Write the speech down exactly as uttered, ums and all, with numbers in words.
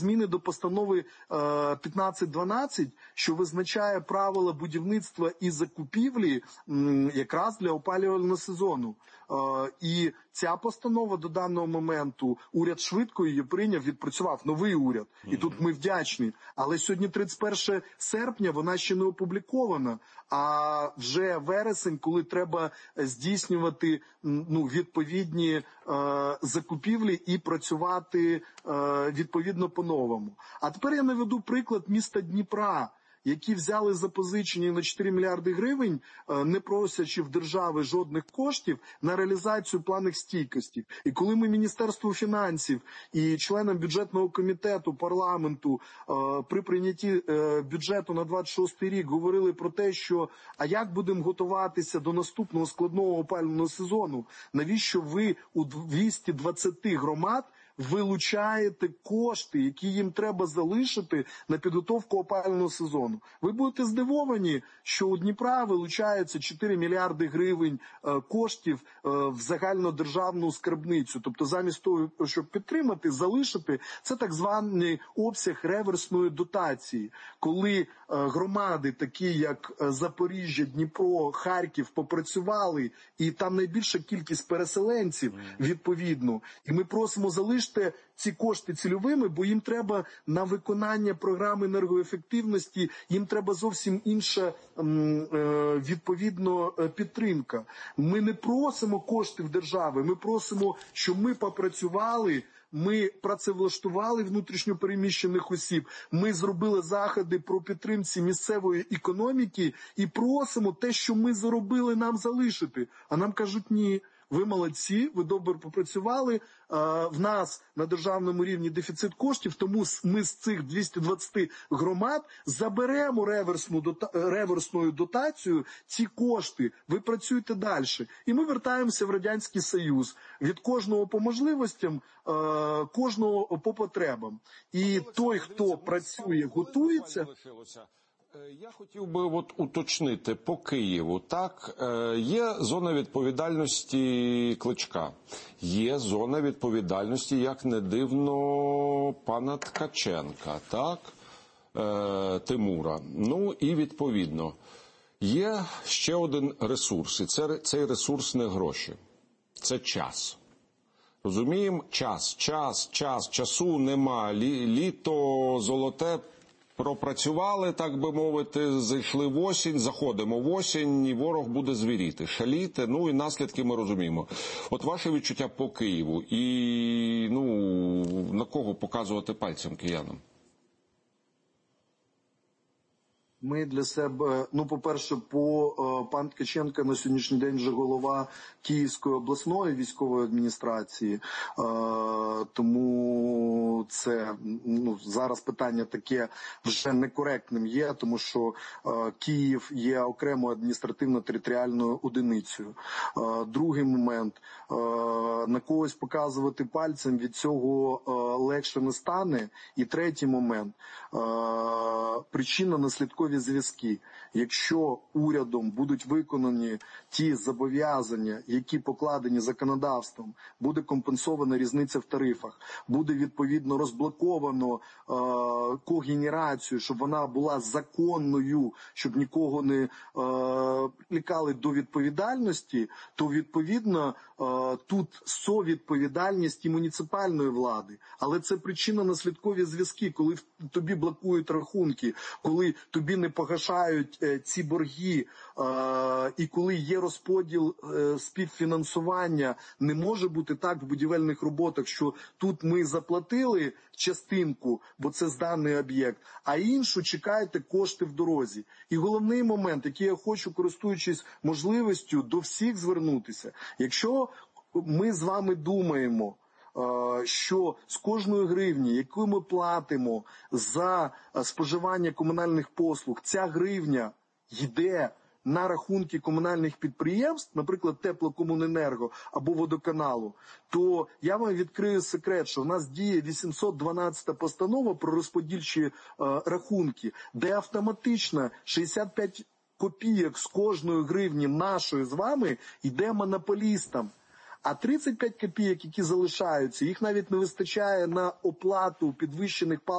Зміни до постанови п'ятнадцять дванадцять, що визначає правила будівництва і закупівлі якраз для опалювального сезону. І ця постанова до даного моменту, уряд швидко її прийняв, відпрацював, новий уряд. І тут ми вдячні. Але сьогодні тридцять перше серпня, вона ще не опублікована. А вже вересень, коли треба здійснювати ну, відповідні е, закупівлі і працювати е, відповідно по-новому. А тепер я наведу приклад міста Дніпра, які взяли запозичення на чотири мільярди гривень, не просячи в держави жодних коштів на реалізацію планів стійкості. І коли ми Міністерству фінансів і членам бюджетного комітету парламенту при прийнятті бюджету на двадцять шостий рік говорили про те, що а як будемо готуватися до наступного складного опалювального сезону, навіщо ви у двісті двадцять громад вилучаєте кошти, які їм треба залишити на підготовку опалювального сезону. Ви будете здивовані, що у Дніпра вилучається чотири мільярди гривень коштів в загальнодержавну скарбницю. Тобто замість того, щоб підтримати, залишити, це так званий обсяг реверсної дотації. Коли громади, такі як Запоріжжя, Дніпро, Харків, попрацювали, і там найбільша кількість переселенців, відповідно, і ми просимо залишити ці кошти цільовими, бо їм треба на виконання програми енергоефективності, їм треба зовсім інша відповідно підтримка. Ми не просимо коштів держави, ми просимо, щоб ми попрацювали, ми працевлаштували внутрішньо переміщених осіб, ми зробили заходи про підтримці місцевої економіки і просимо те, що ми заробили, нам залишити. А нам кажуть, ні. Ви молодці, ви добре попрацювали, в нас на державному рівні дефіцит коштів, тому ми з цих двісті двадцять громад заберемо реверсну, реверсною дотацією ці кошти, ви працюєте далі. І ми вертаємося в Радянський Союз. Від кожного по можливостям, кожного по потребам. І той, хто працює, готується... Я хотів би от уточнити по Києву. Так, є зона відповідальності Кличка, є зона відповідальності, як не дивно, пана Ткаченка, так, Тимура. Ну і відповідно, є ще один ресурс, і це, цей ресурс не гроші, це час. Розуміємо? Час, час, час, часу нема, Лі, літо золоте, пропрацювали, так би мовити, зайшли в осінь, заходимо в осінь, і ворог буде звіріти, шаліти, ну і наслідки ми розуміємо. От ваше відчуття по Києву і, ну, на кого показувати пальцем киянам? Ми для себе, ну, по-перше, по пан Ткаченко на сьогоднішній день вже голова Київської обласної військової адміністрації, тому це, ну, зараз питання таке вже некоректним є, тому що Київ є окремою адміністративно-територіальною одиницею. Другий момент, на когось показувати пальцем від цього легше не стане. І третій момент, причинно-наслідкові зв'язки. Якщо урядом будуть виконані ті зобов'язання, які покладені законодавством, буде компенсована різниця в тарифах, буде відповідно розблоковано е, когенерацію, щоб вона була законною, щоб нікого не е, лікали до відповідальності, то відповідно е, тут совідповідальність і муніципальної влади. Але це причинно-наслідкові зв'язки, коли тобі блокують рахунки, коли тобі не погашають е, ці борги, е, і коли є розподіл е, співфінансування, не може бути так в будівельних роботах, що тут ми заплатили частинку, бо це зданий об'єкт, а іншу чекаєте кошти в дорозі. І головний момент, який я хочу, користуючись можливістю, до всіх звернутися. Якщо ми з вами думаємо, що з кожної гривні, яку ми платимо за споживання комунальних послуг, ця гривня йде на рахунки комунальних підприємств, наприклад, Теплокомуненерго або Водоканалу, то я вам відкрию секрет, що в нас діє вісімсот дванадцята постанова про розподільчі е, рахунки, де автоматично шістдесят п'ять копійок з кожної гривні нашої з вами йде монополістам. А тридцять п'ять копійок, які залишаються, їх навіть не вистачає на оплату підвищених паличних